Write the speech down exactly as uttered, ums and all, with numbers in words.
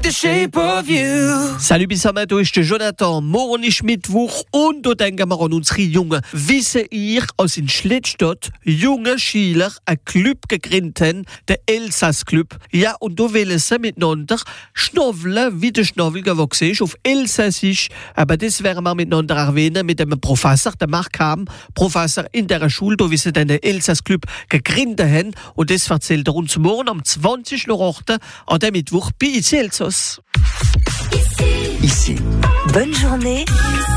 the shape of you. Salut Bissamado, ich bin Jonathan. Morgen ist Mittwoch und da denken wir an unsere Jungen. Wissen ihr, als in Schlittstadt junge Schüler einen Club gegründet haben, der Elsass Club. Ja, und da wollen sie miteinander schnaufeln, wie der Schnabel gewachsen ist, auf Elsassisch. Aber das werden wir miteinander erwähnen mit dem Professor, der Mark Ham, Professor in der Schule, da wie sie den Elsass Club gegründet haben. Und das erzählt er uns morgen am zwanzigsten Achten an dem Mittwoch bei Elsass. Ici. Bonne journée